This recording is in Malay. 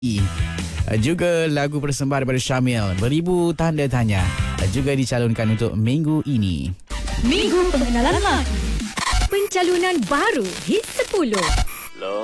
Juga lagu persembahan daripada Syamil, Beribu Tanda Tanya, juga dicalonkan untuk minggu ini. Minggu Pengenalan Lelaki. Pencalonan baru Hit 10.